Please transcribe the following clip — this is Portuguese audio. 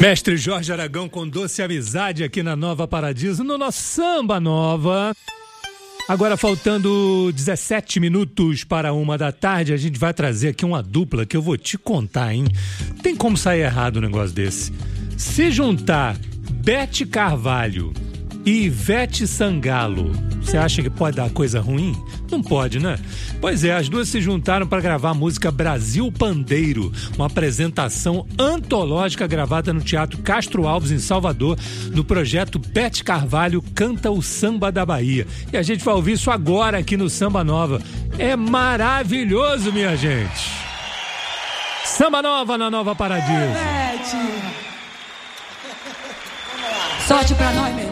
Mestre Jorge Aragão com Doce Amizade aqui na Nova Paradiso, no nosso Samba Nova. Agora faltando 17 minutos para 1h, a gente vai trazer aqui uma dupla que eu vou te contar, hein? Tem como sair errado um negócio desse. Se juntar Beth Carvalho e Ivete Sangalo, você acha que pode dar coisa ruim? Não pode, né? Pois é, as duas se juntaram para gravar a música Brasil Pandeiro, uma apresentação antológica gravada no Teatro Castro Alves, em Salvador, no projeto Beth Carvalho Canta o Samba da Bahia. E a gente vai ouvir isso agora aqui no Samba Nova. É maravilhoso, minha gente! Samba Nova na Nova Paradiso. Sorte pra nós, meu.